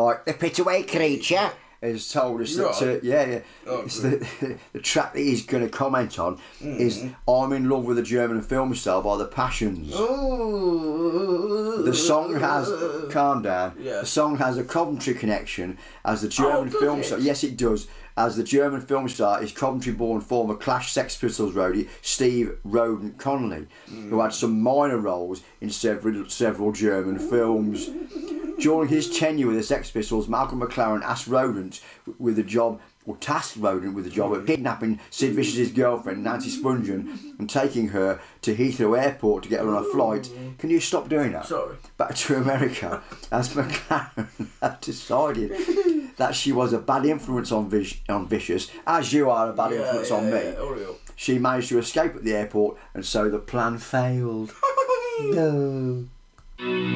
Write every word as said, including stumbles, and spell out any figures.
Right, the Pitaway Creature has told us that, uh, yeah, yeah, Oh, it's the, the track that he's going to comment on mm. is I'm in Love with a German Film Star by The Passions. Ooh. The song has, calm down, yeah. the song has a Coventry connection as the German oh, film it? star, yes it does, as the German film star is Coventry-born former Clash Sex Pistols roadie Steve Rodent Connolly, mm. who had some minor roles in several, several German films. During his tenure with the Sex Pistols, Malcolm McLaren asked Rodent with a job, or tasked Rodent with a job of kidnapping Sid Vicious's girlfriend, Nancy Spungen, and taking her to Heathrow Airport to get her on a flight. Can you stop doing that? Sorry. Back to America, as McLaren had decided that she was a bad influence on, Vic- on Vicious, as you are a bad yeah, influence yeah, on me. Yeah, she managed to escape at the airport, and so the plan failed. No.